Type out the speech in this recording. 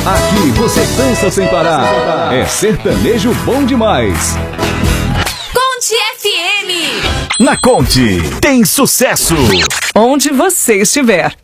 Aqui você dança sem parar. É sertanejo bom demais. Conte FM. Na Conte tem sucesso. Onde você estiver.